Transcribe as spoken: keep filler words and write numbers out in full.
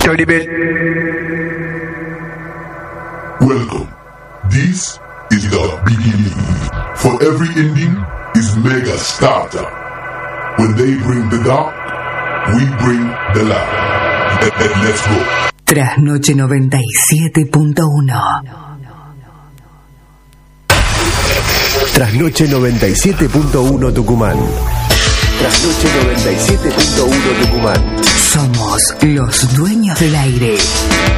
Toribel. Welcome. This is the beginning. For every ending is mega starter. When they bring the dark, we bring the light. Let, let, let's go. Trasnoche noventa y siete punto uno. Trasnoche noventa y siete punto uno Tucumán. Trasnoche noventa y siete punto uno Tucumán. Somos los dueños del aire.